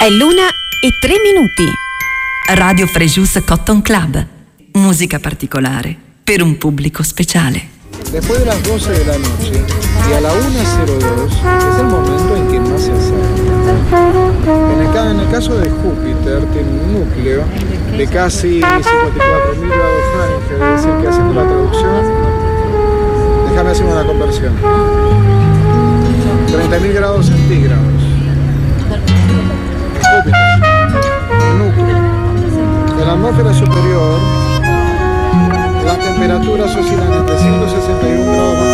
È l'1:03. Radio Frejus Cotton Club. Música particolare per un pubblico speciale. Después de las 12 de la noche y a la 1:02 es el momento en que más se acerca. En el caso de Júpiter tiene un núcleo de casi 54.000 grados Fahrenheit, es decir que haciendo la traducción, déjame hacer una conversión, 30.000 grados centígrados. Júpiter, el núcleo. En la atmósfera superior las temperaturas oscilan entre 161 grados